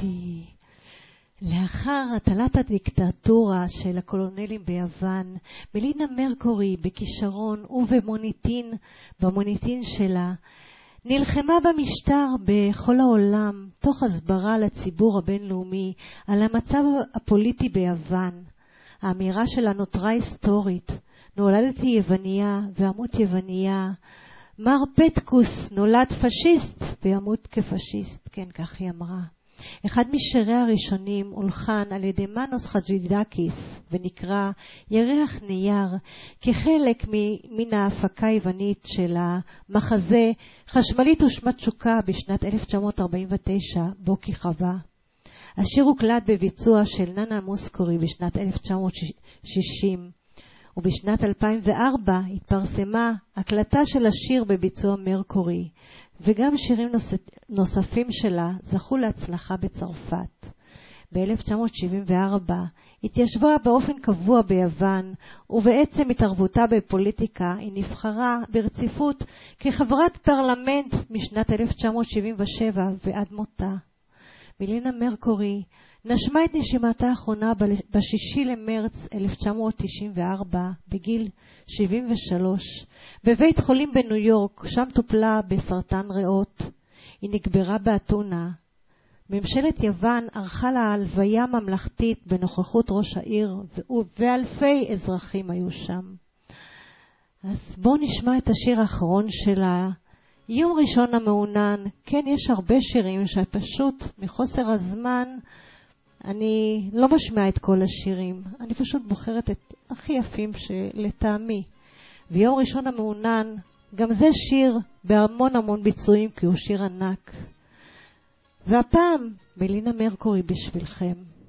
איתי. לאחר הטלת הדיקטטורה של הקולונלים ביוון, מלינה מרקורי בכישרון במוניטין שלה, נלחמה במשטר בכל העולם, תוך הסברה לציבור הבינלאומי על המצב הפוליטי ביוון. האמירה שלה נותרה היסטורית, נולדתי יווניה ואמות יווניה, מר פטקוס נולד פשיסט וימות כפשיסט, כן, כך היא אמרה. אחד משיריה הראשונים הולחן על ידי מנוס חג'ידקיס ונקרא ירח נייר, כחלק מן ההפקה היוונית של המחזה חשמלית ושמת שוקה בשנת 1949 בו כיכבה. השיר הוקלט בביצוע של ננה מוסקורי בשנת 1960, ובשנת 2004 התפרסמה הקלטה של השיר בביצוע מרקורי, וגם שירים נוספים שלה זכו להצלחה בצרפת. ב-1974 התיישבה באופן קבוע ביוון, ובעצם התערבותה בפוליטיקה היא נבחרה ברציפות כחברת פרלמנט משנת 1977 ועד מותה. מלינה מרקורי נשמה את נשימתה האחרונה ב-6 למרץ 1994 בגיל 73 בבית חולים בניו יורק, שם טופלה בסרטן ריאות. היא נקברה באתונה. ממשלת יוון ערכה לה הלוויה ממלכתית בנוכחות ראש העיר, ואלפי אזרחים היו שם. אז בואו נשמע את השיר האחרון שלה, יום ראשון המעונן. כן, יש הרבה שירים שפשוט מחוסר הזמן אני לא משמעה את כל השירים, אני פשוט בוחרת את הכי יפים שלטעמי. ויום ראשון המעונן, גם זה שיר בהמון ביצועים, כי הוא שיר ענק. והפעם מלינה מרקורי בשבילכם.